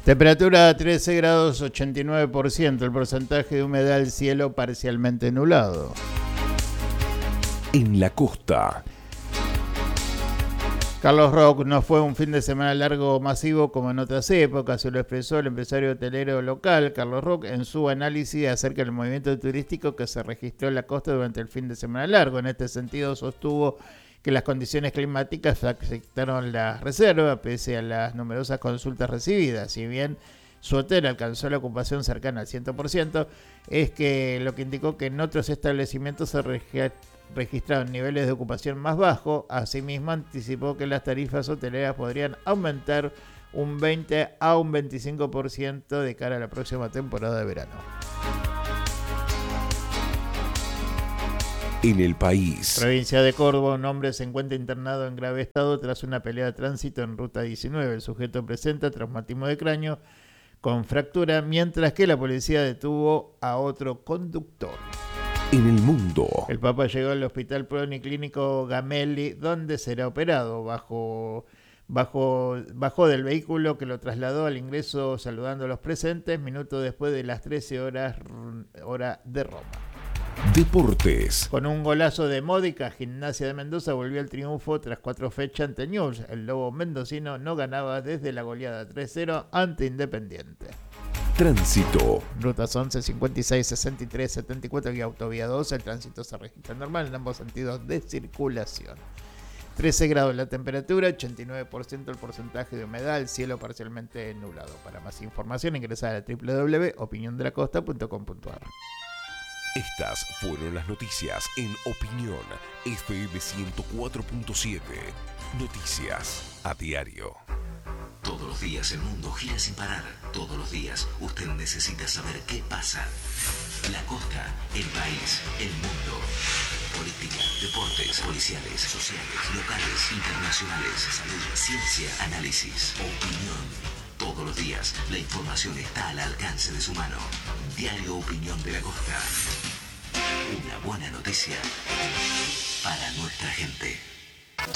Temperatura 13 grados 89%, el porcentaje de humedad del cielo parcialmente nublado. En la costa. Carlos Rock no fue un fin de semana largo masivo como en otras épocas, se lo expresó el empresario hotelero local, Carlos Rock, en su análisis acerca del movimiento turístico que se registró en la costa durante el fin de semana largo. En este sentido, sostuvo que las condiciones climáticas afectaron las reservas, pese a las numerosas consultas recibidas. Si bien su hotel alcanzó la ocupación cercana al 100%, es que lo que indicó que en otros establecimientos se registraron niveles de ocupación más bajos. Asimismo, anticipó que las tarifas hoteleras podrían aumentar un 20 a un 25% de cara a la próxima temporada de verano. En el país. Provincia de Córdoba, un hombre se encuentra internado en grave estado tras una pelea de tránsito en ruta 19. El sujeto presenta traumatismo de cráneo con fractura, mientras que la policía detuvo a otro conductor. En el mundo. El Papa llegó al Hospital Policlínico Gamelli, donde será operado. Bajó del vehículo que lo trasladó al ingreso saludando a los presentes, minutos después de las 13 horas, hora de Roma. Deportes. Con un golazo de Módica, Gimnasia de Mendoza volvió al triunfo tras 4 fechas ante Newell's. El lobo mendocino no ganaba desde la goleada 3-0 ante Independiente. Tránsito. Rutas 11, 56, 63, 74 y autovía 12. El tránsito se registra normal en ambos sentidos de circulación. 13 grados la temperatura, 89% el porcentaje de humedad, el cielo parcialmente nublado. Para más información ingresar a www.opiniondelacosta.com.ar. Estas fueron las noticias en Opinión FM 104.7. Noticias a diario. Todos los días el mundo gira sin parar. Todos los días usted necesita saber qué pasa. La costa, el país, el mundo. Política, deportes, policiales, sociales, locales, internacionales, salud, ciencia, análisis, opinión. Todos los días la información está al alcance de su mano. Diario Opinión de la Costa. Una buena noticia para nuestra gente.